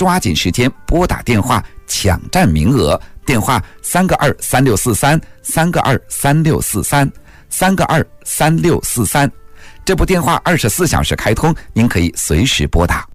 抓紧时间拨打电话抢占名额，电话3个23643，3个23643，3个23643。这部电话24小时开通，您可以随时拨打。